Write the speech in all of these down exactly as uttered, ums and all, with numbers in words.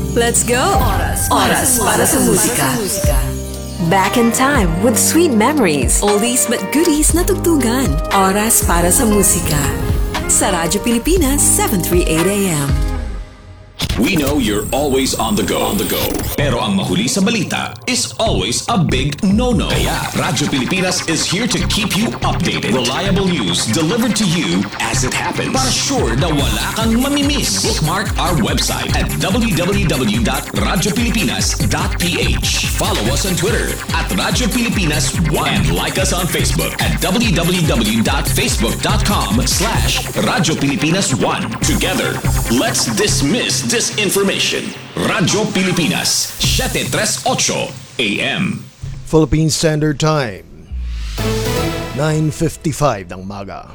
Let's go! Oras, Oras para sa musika. Back in time with sweet memories. Oldies but goodies na tugtugan. Oras para sa musika. Sa Radyo Pilipinas, seven thirty-eight A M. We know you're always on the go. On the go. Pero ang mahuli sa balita is always a big no-no. Kaya Radyo Pilipinas is here to keep you updated. Reliable news delivered to you as it happens. Para sure na wala kang mamimiss. Bookmark our website at w w w dot radyo pilipinas dot p h. Follow us on Twitter at Radyo Pilipinas one. And like us on Facebook at w w w dot facebook dot com slash Radyo Pilipinas one. Together, let's dismiss disinformation. Radyo Pilipinas, seven thirty-eight A M. Philippine Standard Time, nine fifty-five ng umaga.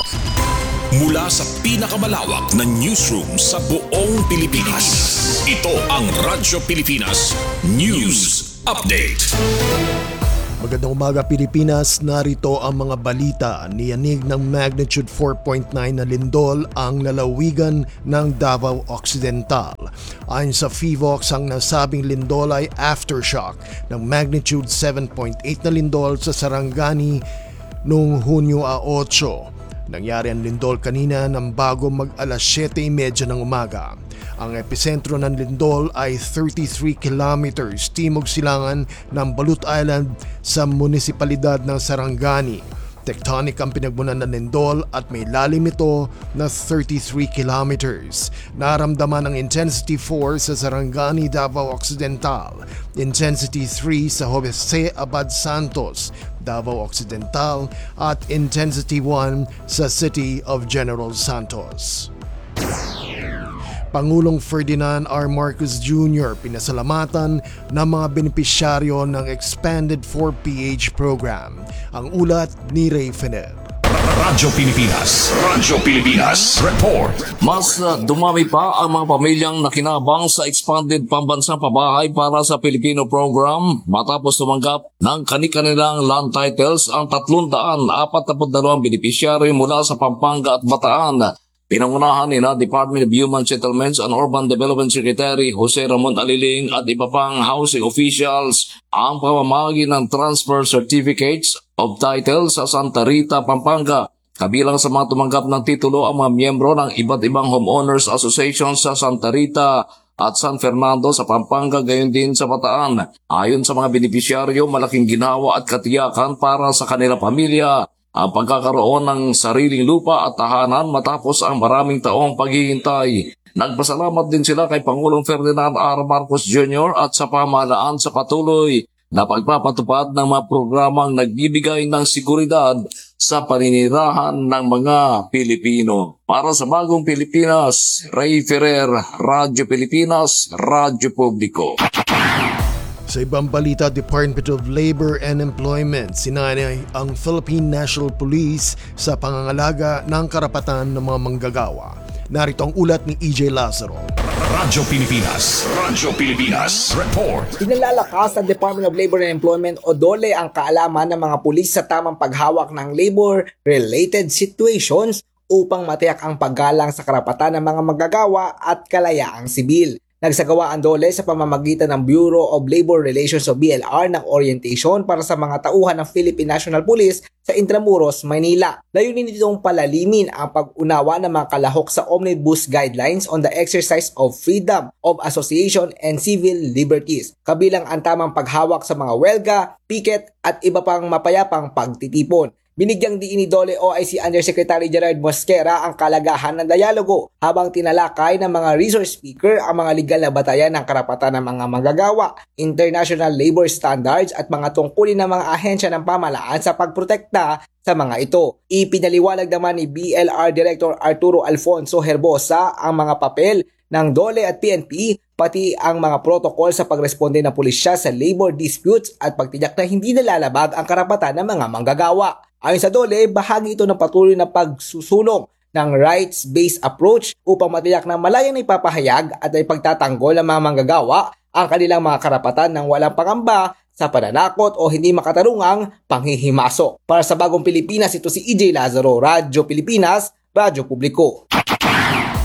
Mula sa pinakamalawak na newsroom sa buong Pilipinas, ito ang Radyo Pilipinas News Update. Magandang umaga Pilipinas, narito ang mga balita. Niyanig ng magnitude four point nine na lindol ang lalawigan ng Davao Occidental. Ayon sa FIVOX, ang nasabing lindol ay aftershock ng magnitude seven point eight na lindol sa Sarangani noong Hunyo eight. Nangyari ang lindol kanina nang bago mag alas siyete thirty ng umaga. Ang epicentro ng lindol ay thirty-three kilometers timog silangan ng Balut Island sa munisipalidad ng Sarangani. Tectonic ang pinagmulan ng lindol at may lalim ito na thirty-three kilometers. Naramdaman ang intensity four sa Sarangani, Davao Occidental, intensity three sa Jose Abad Santos, Davao Occidental at intensity one sa City of General Santos. Pangulong Ferdinand R. Marcos Junior pinasalamatan ng mga benepisyaryo ng Expanded four P H program. Ang ulat ni Ray Fenel. Radyo Pilipinas, Radyo Pilipinas Report. Mas uh, dumami pa ang mga pamilyang nakinabang sa Expanded Pambansang Pabahay para sa Pilipino program matapos tumanggap ng kani-kanilang land titles ang tatlong daan apat na dalawang benepisyaryo mula sa Pampanga at Bataan. Pinangunahan ni na Department of Human Settlements and Urban Development Secretary Jose Ramon Aliling at iba pang housing officials ang pamamagi ng transfer certificates of title sa Santa Rita, Pampanga. Kabilang sa mga tumanggap ng titulo ang mga miyembro ng iba't ibang homeowners association sa Santa Rita at San Fernando sa Pampanga, gayon din sa Bataan. Ayon sa mga benepisyaryo, malaking ginawa at katiyakan para sa kanilang pamilya ang pagkakaroon ng sariling lupa at tahanan matapos ang maraming taong paghihintay. Nagpasalamat din sila kay Pangulong Ferdinand R. Marcos Junior at sa pamahalaan sa patuloy na pagpapatupad ng mga programang nagbibigay ng seguridad sa paninirahan ng mga Pilipino. Para sa Bagong Pilipinas, Ray Ferrer, Radyo Pilipinas, Radyo Publiko. Sa ibang balita, Department of Labor and Employment sinanay ang Philippine National Police sa pangangalaga ng karapatan ng mga manggagawa. Narito ang ulat ni E J Lazaro. Radyo Pilipinas, Radyo Pilipinas Report. Pinalalakas ng Department of Labor and Employment o DOLE ang kaalaman ng mga pulis sa tamang paghawak ng labor-related situations upang matiyak ang paggalang sa karapatan ng mga manggagawa at kalayaang sibil. Nagsagawa ang DOLE sa pamamagitan ng Bureau of Labor Relations o B L R ng orientation para sa mga tauhan ng Philippine National Police sa Intramuros, Maynila. Layunin nitong palalimin ang pag-unawa ng mga kalahok sa Omnibus Guidelines on the Exercise of Freedom of Association and Civil Liberties, kabilang ang tamang paghawak sa mga welga, piket at iba pang mapayapang pagtitipon. Binigyang diin ni DOLE O I C Undersecretary Gerard Mosquera ang kalagahan ng dialogo habang tinalakay ng mga resource speaker ang mga legal na batayan ng karapatan ng mga manggagawa, international labor standards at mga tungkulin ng mga ahensya ng pamahalaan sa pagprotekta sa mga ito. Ipinaliwanag naman ni B L R Director Arturo Alfonso Herbosa ang mga papel ng DOLE at P N P, pati ang mga protocol sa pagresponde ng pulisya sa labor disputes at pagtiyak na hindi nalalabag ang karapatan ng mga manggagawa. Ayon sa DOLE, bahagi ito ng patuloy na pagsusulong ng rights-based approach upang matiyak na malayang ipapahayag at ay pagtatanggol ng mga manggagawa ang kanilang mga karapatan ng walang pangamba sa pananakot o hindi makatarungang panghihimasok. Para sa Bagong Pilipinas, ito si E J Lazaro, Radyo Pilipinas, Radyo Publiko.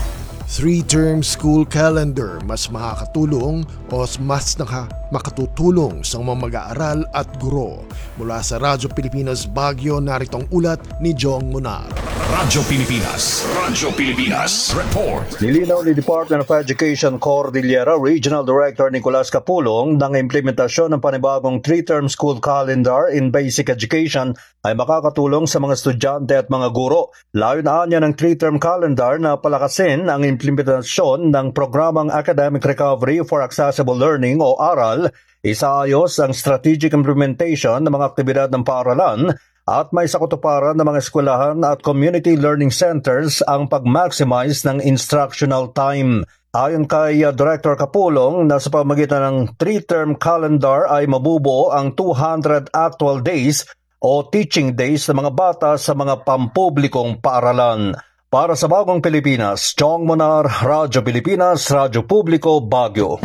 Three-term school calendar mas makakatulong o mas naka makatutulong sa mga mag-aaral at guro. Mula sa Radyo Pilipinas Baguio, naritong ulat ni Jong Munar. Radyo Pilipinas. Radyo Pilipinas. Report. Nilinaw ni Department of Education Cordillera Regional Director Nicolas Capulong ng implementasyon ng panibagong three-term school calendar in basic education ay makakatulong sa mga estudyante at mga guro. Layunan niya ng three-term calendar na palakasin ang implementasyon ng programang Academic Recovery for Accessible Learning o ARAL, isaayos ang strategic implementation ng mga aktibidad ng paaralan at may sakutuparan ng mga eskwelahan at community learning centers ang pag-maximize ng instructional time. Ayon kay uh, Director Capulong na sa pamagitan ng three-term calendar ay mabubuo ang two hundred actual days o teaching days ng mga bata sa mga pampublikong paaralan. Para sa Bagong Pilipinas, Jong Monar, Radyo Pilipinas, Radyo Publiko, Baguio.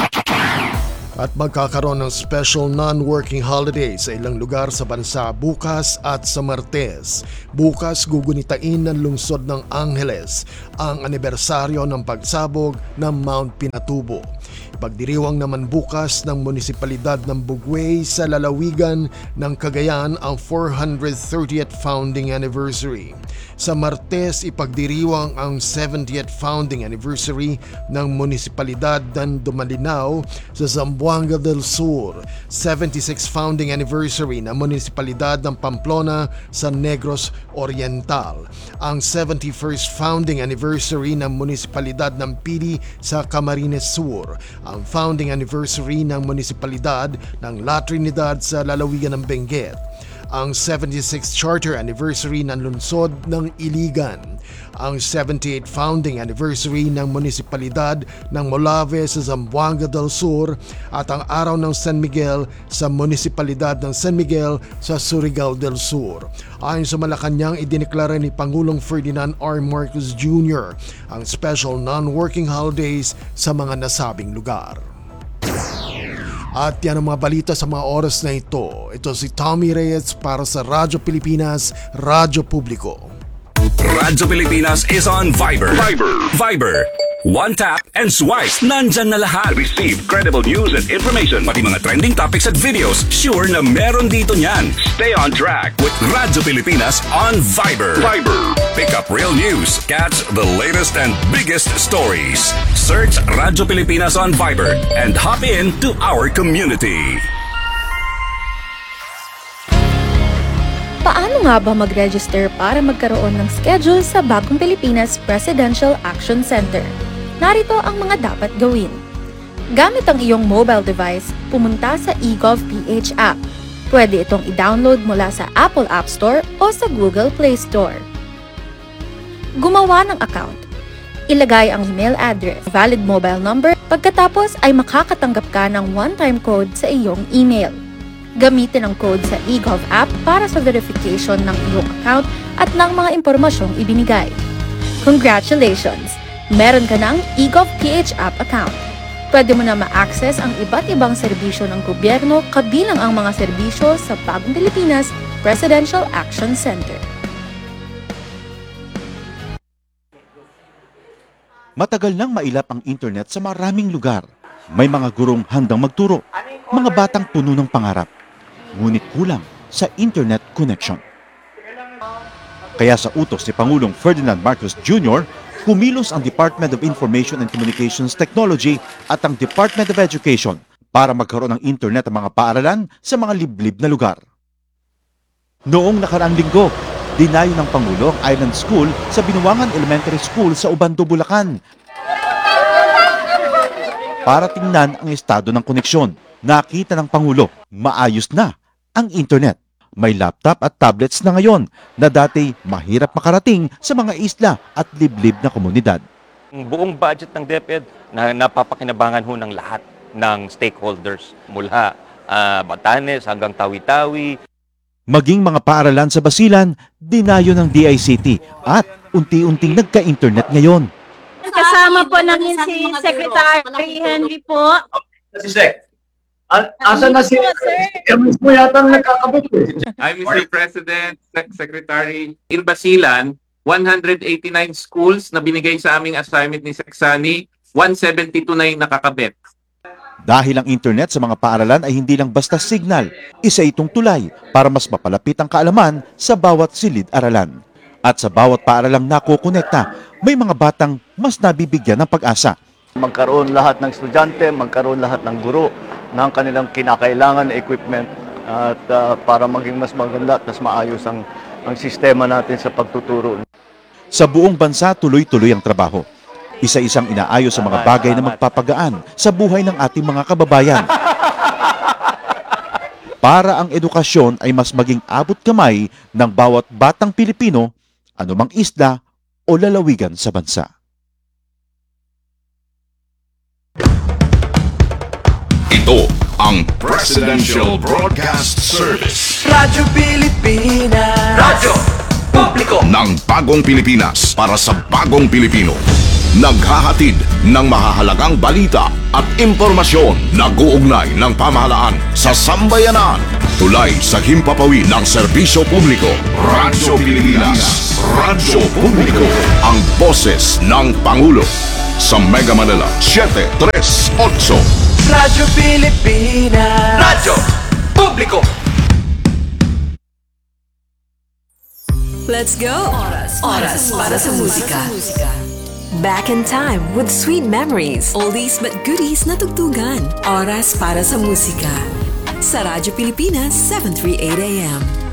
At magkakaroon ng special non-working holiday sa ilang lugar sa bansa bukas at sa Martes. Bukas gugunitain ng lungsod ng Angeles ang anibersaryo ng pagsabog ng Mount Pinatubo. Pagdiriwang naman bukas ng munisipalidad ng Bugway sa lalawigan ng Cagayan ang four hundred thirtieth founding anniversary. Sa Martes, ipagdiriwang ang seventieth founding anniversary ng munisipalidad ng Dumalinaw sa Zamboanga del Sur, seventy-sixth founding anniversary ng munisipalidad ng Pamplona sa Negros Oriental, ang seventy-first founding anniversary ng munisipalidad ng Pili sa Camarines Sur, ang founding anniversary ng munisipalidad ng La Trinidad sa lalawigan ng Benguet, ang seventy-sixth charter anniversary ng lungsod ng Iligan, ang seventy-eighth founding anniversary ng munisipalidad ng Molave sa Zamboanga del Sur at ang araw ng San Miguel sa munisipalidad ng San Miguel sa Surigao del Sur. Ayon sa Malacanang, idineklara ni Pangulong Ferdinand R. Marcos Junior ang special non-working holidays sa mga nasabing lugar. At yan ang mga balita sa mga oras na ito. Ito si Tommy Reyes para sa Radyo Pilipinas, Radyo Publiko. Radyo Pilipinas is on Viber. Viber. Viber. One tap and swipe. Nandyan na lahat. Receive credible news and information. Pati mga trending topics at videos. Sure na meron dito niyan. Stay on track with Radyo Pilipinas on Viber. Viber. Pick up real news. Catch the latest and biggest stories. Search Radyo Pilipinas on Viber and hop in to our community. Paano nga ba mag-register para magkaroon ng schedule sa Bagong Pilipinas Presidential Action Center? Narito ang mga dapat gawin. Gamit ang iyong mobile device, pumunta sa eGovPH app. Pwede itong i-download mula sa Apple App Store o sa Google Play Store. Gumawa ng account. Ilagay ang email address, valid mobile number, pagkatapos ay makakatanggap ka ng one-time code sa iyong email. Gamitin ang code sa eGov app para sa verification ng iyong account at ng mga impormasyong ibinigay. Congratulations! Meron ka ng eGovPH app account. Pwede mo na ma-access ang iba't ibang serbisyo ng gobyerno kabilang ang mga serbisyo sa Bagong Pilipinas Presidential Action Center. Matagal nang mailap ang internet sa maraming lugar. May mga gurong handang magturo, mga batang puno ng pangarap. Ngunit kulang sa internet connection. Kaya sa utos ni Pangulong Ferdinand Marcos Junior, kumilos ang Department of Information and Communications Technology at ang Department of Education para magkaroon ng internet ang mga paaralan sa mga liblib na lugar. Noong nakaraang linggo, dinayo ng Pangulo ang Island School sa Binuangan Elementary School sa Ubando, Bulacan. Para tingnan ang estado ng koneksyon, nakita ng Pangulo, maayos na ang internet. May laptop at tablets na ngayon na dati mahirap makarating sa mga isla at liblib na komunidad. Ang buong budget ng DepEd na napapakinabangan ho ng lahat ng stakeholders mula uh, Batanes hanggang Tawi-Tawi. Maging mga paaralan sa Basilan, dinayo ng D I C T at unti-unting nagka-internet ngayon. Kasama po namin si Secretary Henry po. Si Sec. Asa na si Ernest mo yata ang nagkakabot eh. I'm Mister President, Sec Secretary in Basilan. one hundred eighty-nine schools na binigay sa aming assignment ni Sexani, one seventy-two na yung nakakabit. Dahil ang internet sa mga paaralan ay hindi lang basta signal, isa itong tulay para mas mapalapit ang kaalaman sa bawat silid-aralan. At sa bawat paaralang nakukonekta, may mga batang mas nabibigyan ng pag-asa. Magkaroon lahat ng estudyante, magkaroon lahat ng guro ng kanilang kinakailangan na equipment at uh, para maging mas maganda at mas maayos ang, ang sistema natin sa pagtuturo. Sa buong bansa, tuloy-tuloy ang trabaho. Isa-isang inaayos sa mga bagay na magpapagaan sa buhay ng ating mga kababayan. Para ang edukasyon ay mas maging abot kamay ng bawat batang Pilipino, anumang isla o lalawigan sa bansa. Ito ang Presidential Broadcast Service. Radyo Pilipinas. Radyo Publiko Ng bagong Pilipinas para sa bagong Pilipino. Naghahatid ng mahahalagang balita at impormasyon na guugnay ng pamahalaan sa sambayanan. Tulay sa himpapawid ng serbisyo publiko. Radyo Pilipinas. Radyo Publiko. Ang boses ng Pangulo. Sa Mega Manila, seven three eight. Radyo Pilipinas. Radyo Publiko. Let's go! Oras, Oras para sa musika. Back in time with sweet memories, oldies but goodies na tugtugan. Oras para sa musika. Sa Radyo Pilipinas, seven thirty-eight A M.